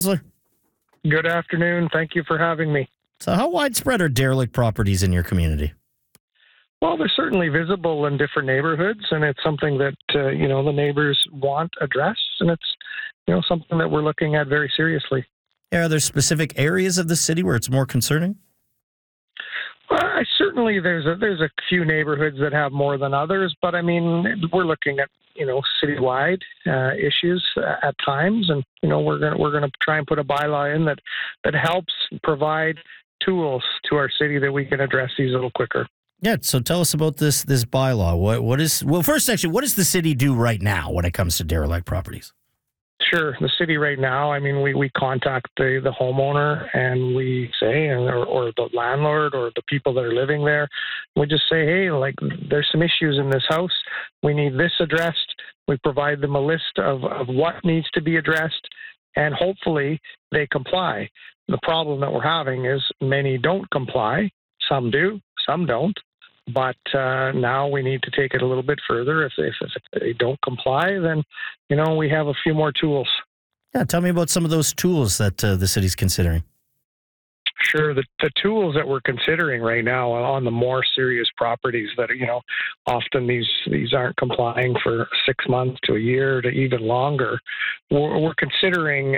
Good afternoon. Thank you for having me. So how widespread are derelict properties in your community? Well, they're certainly visible in different neighborhoods, and it's something that, the neighbors want addressed, and it's, something that we're looking at very seriously. Are there specific areas of the city where it's more concerning? Certainly there's a few neighborhoods that have more than others, but I mean, we're looking at, citywide issues at times, and, we're going to try and put a bylaw in that helps provide tools to our city that we can address these a little quicker. Yeah, so tell us about this bylaw. What does the city do right now when it comes to derelict properties? Sure. The city right now, I mean, we contact the homeowner and we say, or the landlord or the people that are living there, we just say, hey, like, there's some issues in this house. We need this addressed. We provide them a list of what needs to be addressed, and hopefully they comply. The problem that we're having is many don't comply. Some do, some don't. But now we need to take it a little bit further. If they don't comply, then, we have a few more tools. Yeah, tell me about some of those tools that the city's considering. Sure. The tools that we're considering right now on the more serious properties that, often these aren't complying for 6 months to a year to even longer, we're considering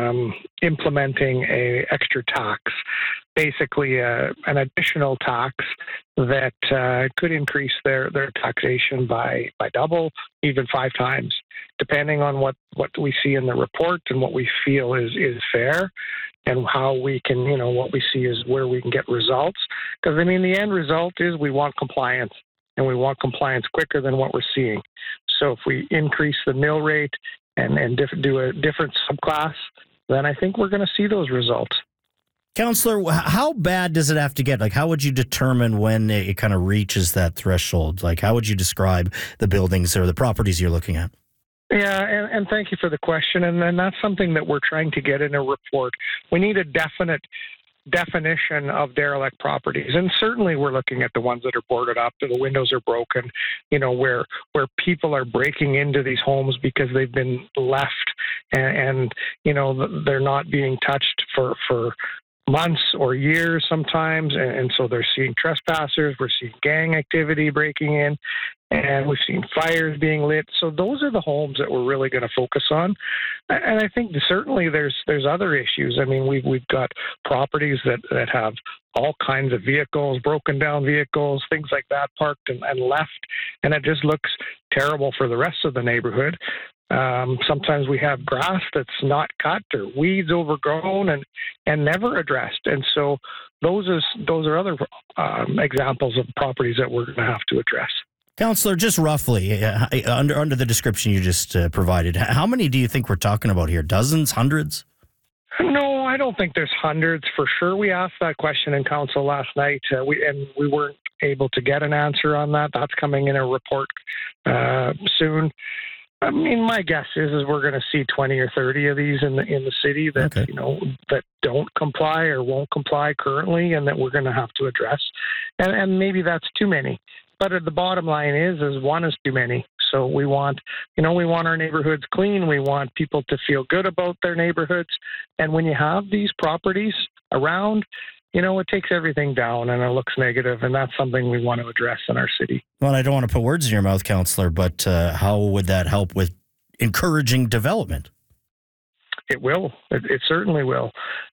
implementing a extra tax, basically an additional tax that could increase their taxation by double, even 5 times, depending on what we see in the report and what we feel is fair, and how we can, what we see is where we can get results. Because, I mean, the end result is we want compliance, and we want compliance quicker than what we're seeing. So if we increase the mill rate and do a different subclass, then I think we're going to see those results. Councillor, how bad does it have to get? Like, how would you determine when it kind of reaches that threshold? Like, how would you describe the buildings or the properties you're looking at? Yeah, and thank you for the question. And then that's something that we're trying to get in a report. We need a definite definition of derelict properties. And certainly we're looking at the ones that are boarded up, the windows are broken, where people are breaking into these homes because they've been left and they're not being touched for months or years sometimes, and so they're seeing trespassers, we're seeing gang activity breaking in, and we've seen fires being lit. So those are the homes that we're really going to focus on. And I think certainly there's other issues. I mean, we've got properties that have all kinds of vehicles, broken down vehicles, things like that parked and left, and it just looks terrible for the rest of the neighborhood. Sometimes we have grass that's not cut or weeds overgrown and never addressed. And so those are other examples of properties that we're going to have to address. Councillor, just roughly, under the description you just provided, how many do you think we're talking about here? Dozens, hundreds? No, I don't think there's hundreds for sure. We asked that question in council last night, we weren't able to get an answer on that. That's coming in a report soon. I mean, my guess is we're going to see 20 or 30 of these in the city that that don't comply or won't comply currently, and that we're going to have to address. And maybe that's too many. But the bottom line is one is too many. So we want our neighborhoods clean. We want people to feel good about their neighborhoods. And when you have these properties around, it takes everything down and it looks negative, and that's something we want to address in our city. Well, I don't want to put words in your mouth, Councillor, but how would that help with encouraging development? It will. It certainly will.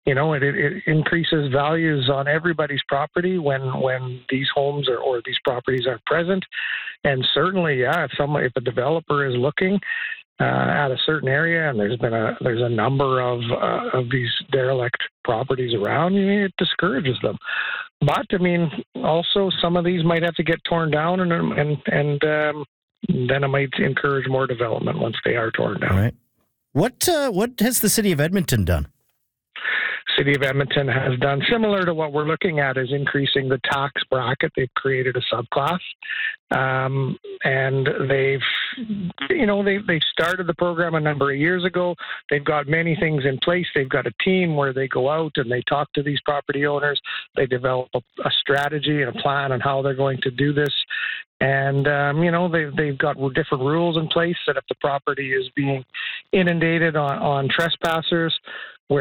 It increases values on everybody's property when these homes or these properties are present. And certainly, if a developer is looking at a certain area, and there's a number of these derelict properties around, it discourages them. But I mean, also some of these might have to get torn down, and then it might encourage more development once they are torn down. All right. What has the City of Edmonton done? City of Edmonton has done similar to what we're looking at, is increasing the tax bracket. They've created a subclass, and they've started the program a number of years ago. They've got many things in place. They've got a team where they go out and they talk to these property owners. They develop a strategy and a plan on how they're going to do this. And, they've got different rules in place that if the property is being inundated on trespassers,